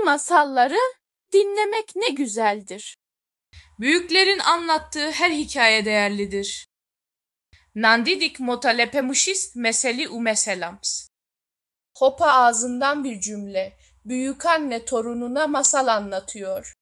Eski masalları dinlemek ne güzeldir. Büyüklerin anlattığı her hikaye değerlidir. Nandidik motalepemişist meseli umeselams. Hopa ağzından bir cümle. Büyükanne torununa masal anlatıyor.